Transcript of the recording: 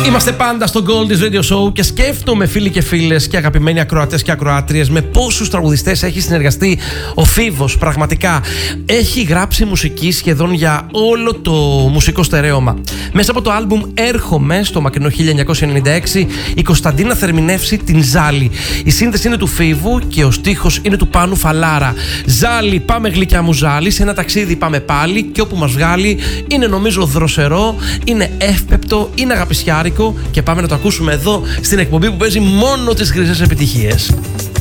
Είμαστε πάντα στο Gold's Radio Show και σκέφτομαι, φίλοι και φίλες και αγαπημένοι ακροατές και ακροάτριες, με πόσους τραγουδιστές έχει συνεργαστεί ο Φίβος. Πραγματικά έχει γράψει μουσική σχεδόν για όλο το μουσικό στερέωμα. Μέσα από το άλμπουμ Έρχομαι στο μακρινό 1996, η Κωνσταντίνα θα ερμηνεύσει την Ζάλη. Η σύνθεση είναι του Φίβου και ο στίχος είναι του Πάνου Φαλάρα. Ζάλη, πάμε γλυκιά μου Ζάλη, σε ένα ταξίδι πάμε πάλι και όπου μας βγάλει είναι νομίζω δροσερό, είναι εύπεπτο, είναι αγαπησιάρικο και πάμε να το ακούσουμε εδώ στην εκπομπή που παίζει μόνο τις χρυσές επιτυχίες.